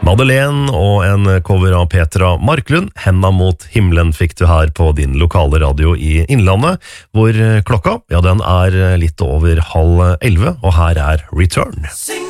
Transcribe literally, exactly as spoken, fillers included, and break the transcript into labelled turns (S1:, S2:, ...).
S1: Madeleine og en cover av Petra Marklund, Henda mot himmelen fikk du her på din lokale radio i Innlandet, hvor klokka, ja den er litt over halv elve, og her er Return. Sing